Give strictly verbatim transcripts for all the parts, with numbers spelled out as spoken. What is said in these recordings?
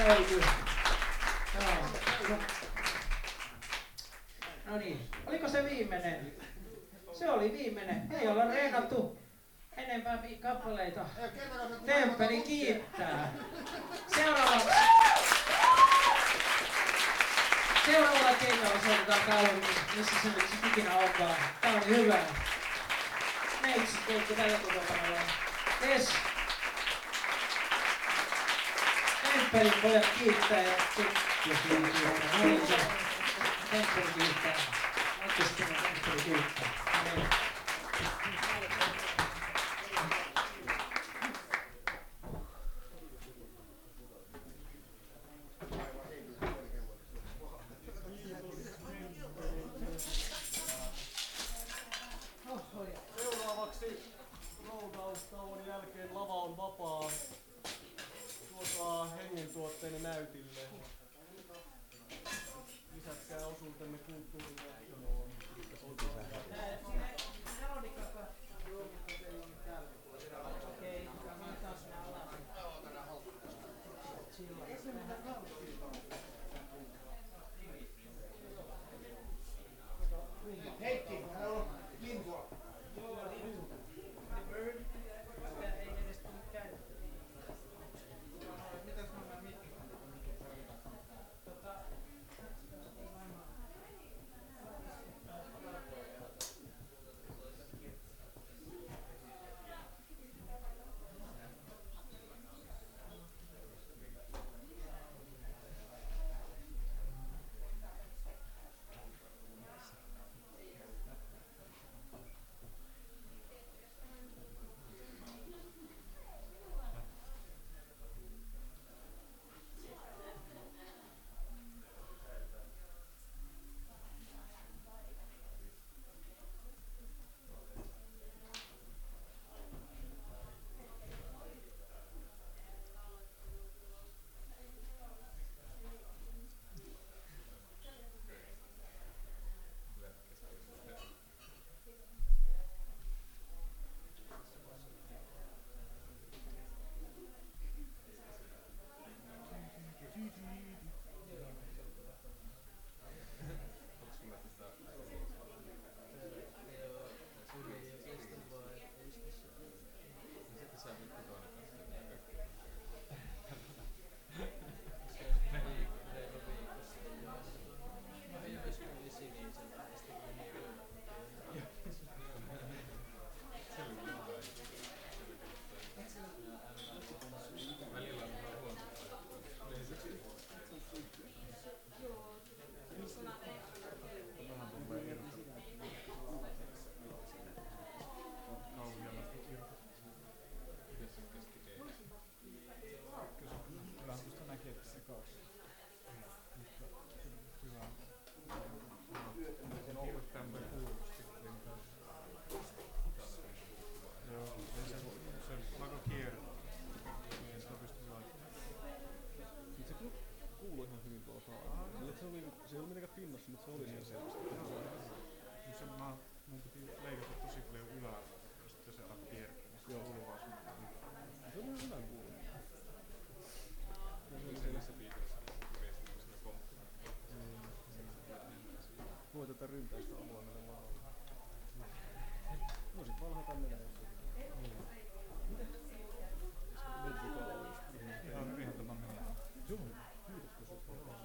löytyy. No niin, oliko se viimeinen? Se oli viimeinen. Ei olla reenattu enempää kappaleita. Temppeli kiittää. Seuraavaksi. Seuraavalla keikalla soitetaan kauemmin, missä se nyt sit ikinä onkaan. Tää oli hyvä. Neitsi keikko tällä kokoonpanolla. Yes. Temppelin pojat kiittää ja sitten kiittää. No niin se. Temppeli kiittää. Oikeastaan temppeli kiittää. No niin. Hengentuotteinen näytille. Lisätkää osuutemme kulttuurijohtamoon. Heikki, hän on lintua. Se ei ollut mitenkään pinnassa, mutta se oli siellä selvästi. Se mä, mun piti leikata tosi paljon ylärajaa, ja sitten se alkoi kiertää. Joo. Se oli vaan semmoinen. Se oli hyvän kuulunut. Se biisissä semmoisena komppina. Voi tätä ryntäistä avoimella laulaa. Voisit valhata menee jossain. Mitä? Ihan, ihan tämä menee. Joo. Kiitos, kun sut on.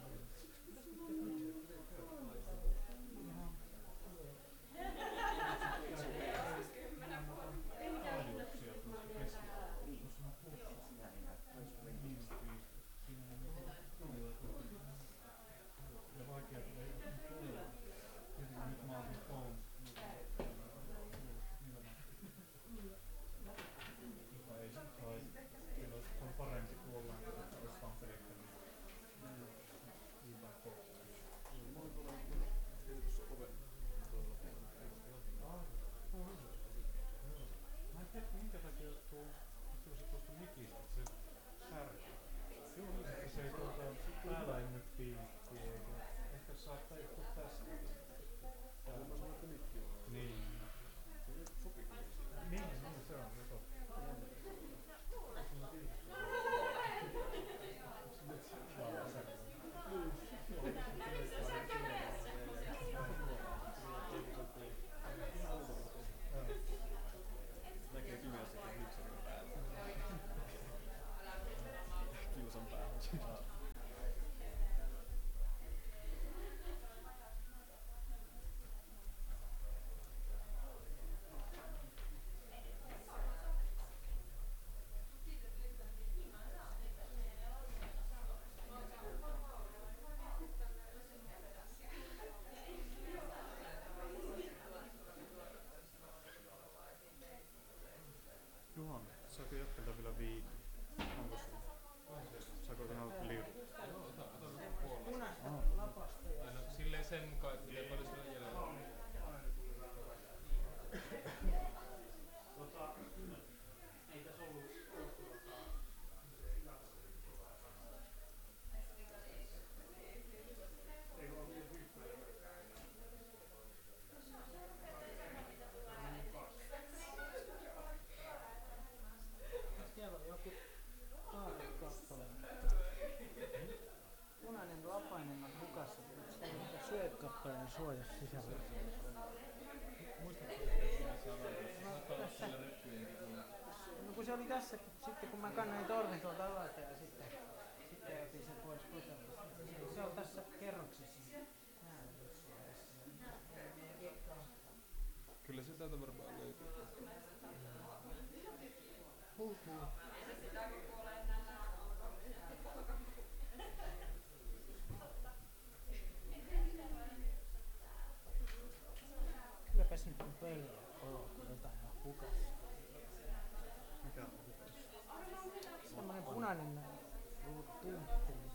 sisällä. No, tässä. No kun se oli tässä, sitten kun mä kannoin torven tuolta alas ja sitten, sitten otin sen pois kotelta. Se on tässä kerroksessa. Kyllä se täältä varmaan löytyy. Huhhuh. Kylläpäs nyt on pölyä olo, kun jotain on hukassa. Mikä on hukassa? Semmonen punainen tunteli.